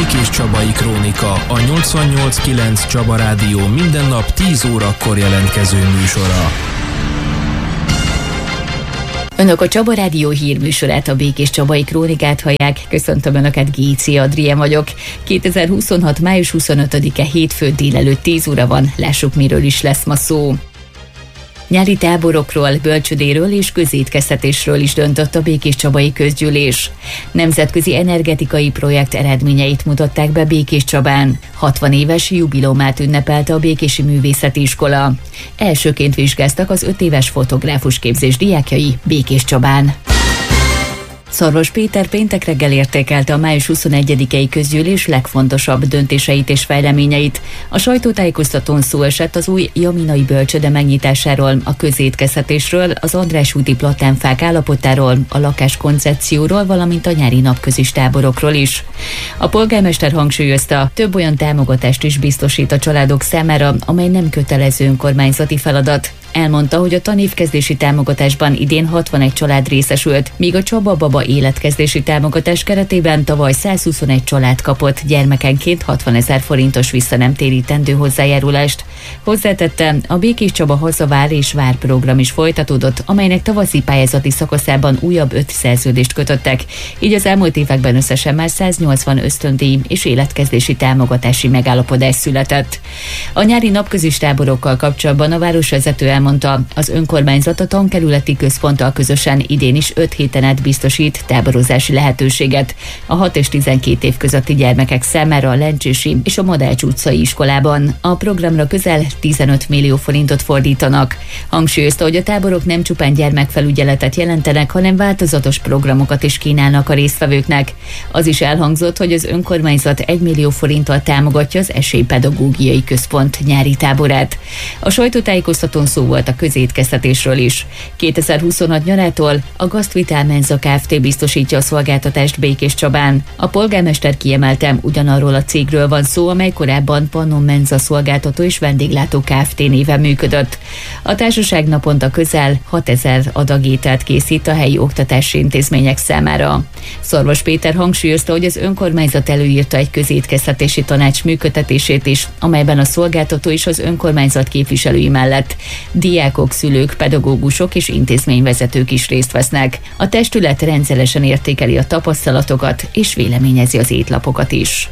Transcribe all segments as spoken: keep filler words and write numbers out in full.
Békés-Csabai Krónika, a nyolcvannyolc kilenc Csaba Rádió minden nap tíz órakor jelentkező műsora. Önök a Csaba Rádió hírműsorát, a Békés-Csabai Krónikát hallják. Köszöntöm Önöket, Géci Adrien vagyok. kétezer-huszonhat. május huszonötödike hétfő délelőtt tíz óra van, lássuk, miről is lesz ma szó. Nyári táborokról, bölcsödéről és közétkeztetésről is döntött a Békés-Csabai Közgyűlés. Nemzetközi energetikai projekt eredményeit mutatták be Békés-Csabán. hatvan éves jubileumát ünnepelte a Békési Művészeti Iskola. Elsőként vizsgáztak az öt éves fotográfus képzés diákjai Békés-Csabán. Szarvas Péter péntek reggel értékelte a május huszonegyedikei közgyűlés legfontosabb döntéseit és fejleményeit. A sajtótájékoztatón szó esett az új Jaminai bölcsöde megnyitásáról, a közétkeztetésről, az András úti platánfák állapotáról, a lakáskoncepcióról, valamint a nyári napközis táborokról is. A polgármester hangsúlyozta, több olyan támogatást is biztosít a családok számára, amely nem kötelező önkormányzati feladat. Elmondta, hogy a tanévkezdési támogatásban idén hatvanegy család részesült, míg a Csaba Baba életkezdési támogatás keretében tavaly százhuszonegy család kapott gyermekenként hatvanezer forintos visszanemtérítendő hozzájárulást. Hozzátette, a Békés-Csaba Hazavár és Vár program is folytatódott, amelynek tavaszi pályázati szakaszában újabb öt szerződést kötöttek, így az elmúlt években összesen már száznyolcvan ösztöndíj és életkezdési támogatási megállapodás született. A nyári napközis táborokkal kapcsolatban a városvezető elmondta, az önkormányzat a tankerületi központtal közösen idén is öt héten át biztosít táborozási lehetőséget a hat és tizenkét év közötti gyermekek számára a Lencsési és a Madács utcai iskolában. A programra közel tizenöt millió forintot fordítanak. Hangsúlyozta, hogy a táborok nem csupán gyermekfelügyeletet jelentenek, hanem változatos programokat is kínálnak a résztvevőknek. Az is elhangzott, hogy az önkormányzat egy millió forinttal támogatja az Esélypedagógiai Központ nyári táborát. A sajtótájékoztatón szó volt a közétkeztetésről is. kétezer-huszonhat nyarától a Gasztvitál Menza Kft. Biztosítja a szolgáltatást Békés-Csabán. A polgármester kiemeltem, ugyanarról a cégről van szó, amely korábban Pannon Menza szolgáltató és vendéglátó Kft. Néven működött. A társaság naponta közel hatezer adag ételt készít a helyi oktatási intézmények számára. Szarvas Péter hangsúlyozta, hogy az önkormányzat előírta egy közétkeztetési tanács működtetését is, amelyben a szolgáltató és az önkormányzat képviselői mellett diákok, szülők, pedagógusok és intézményvezetők is részt vesznek. A testület rendszeresen értékeli a tapasztalatokat és véleményezi az étlapokat is.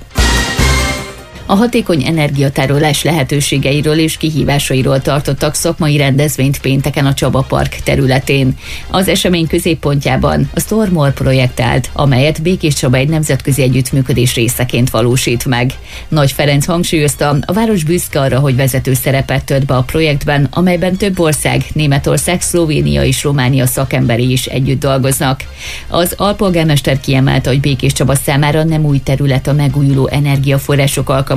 A hatékony energiatárolás lehetőségeiről és kihívásairól tartottak szakmai rendezvényt pénteken a Csaba Park területén. Az esemény középpontjában a Stormore projekt állt, amelyet Békés-Csaba egy nemzetközi együttműködés részeként valósít meg. Nagy Ferenc hangsúlyozta, a város büszke arra, hogy vezető szerepet tölt be a projektben, amelyben több ország, Németország, Szlovénia és Románia szakemberi is együtt dolgoznak. Az alpolgármester kiemelte, hogy Békés-Csaba számára nem új terület a megújuló energiaforrások alkalmazása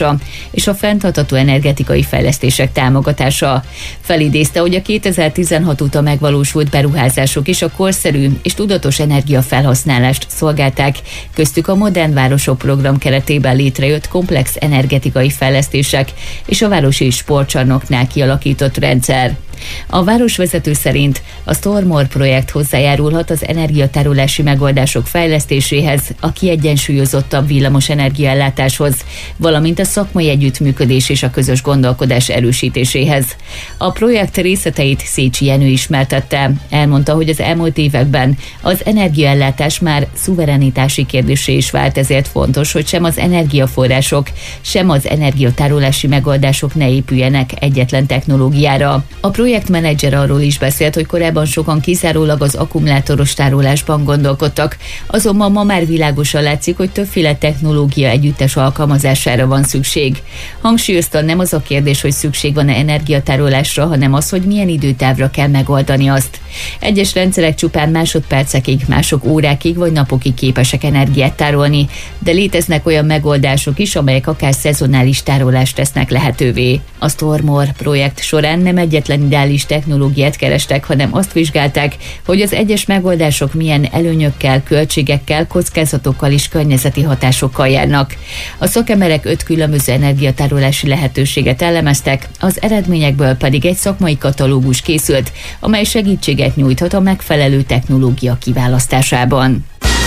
és a fenntartható energetikai fejlesztések támogatása. Felidézte, hogy a kétezer-tizenhat óta megvalósult beruházások is a korszerű és tudatos energiafelhasználást szolgálták, köztük a Modern Városok program keretében létrejött komplex energetikai fejlesztések és a városi sportcsarnoknál kialakított rendszer. A városvezető szerint a Stormore projekt hozzájárulhat az energiatárolási megoldások fejlesztéséhez, a kiegyensúlyozottabb villamos energiaellátáshoz, valamint a szakmai együttműködés és a közös gondolkodás erősítéséhez. A projekt részleteit Szécsi Jenő ismertette. Elmondta, hogy az elmúlt években az energiaellátás már szuverenitási kérdésé is vált, ezért fontos, hogy sem az energiaforrások, sem az energiatárolási megoldások ne épüljenek egyetlen technológiára. A projektmenedzser arról is beszélt, hogy korábban sokan kizárólag az akkumulátoros tárolásban gondolkodtak, azonban ma már világosan látszik, hogy többféle technológia együttes alkalmazására van szükség. Hangsúlyozta, nem az a kérdés, hogy szükség van-e energiatárolásra, hanem az, hogy milyen időtávra kell megoldani azt. Egyes rendszerek csupán másodpercekig, mások órákig vagy napokig képesek energiát tárolni, de léteznek olyan megoldások is, amelyek akár szezonális tárolást tesznek lehetővé. A Stormore projekt során nem egyetlen ideális technológiát kerestek, hanem azt vizsgálták, hogy az egyes megoldások milyen előnyökkel, költségekkel, kockázatokkal és környezeti hatásokkal járnak. A szakemberek öt különböző energiatárolási lehetőséget elemeztek, az eredményekből pedig egy szakmai katalógus készült, amely segítséget nyújthat a megfelelő technológia kiválasztásában.